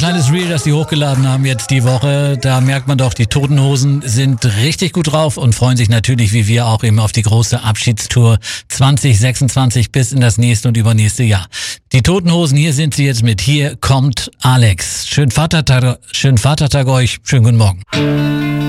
kleines Reel, das die hochgeladen haben jetzt die Woche. Da merkt man doch, die Toten Hosen sind richtig gut drauf und freuen sich natürlich, wie wir auch, eben auf die große Abschiedstour 2026 bis in das nächste und übernächste Jahr. Die Toten Hosen, hier sind sie jetzt mit Hier kommt Alex. Schönen Vatertag euch, schönen guten Morgen.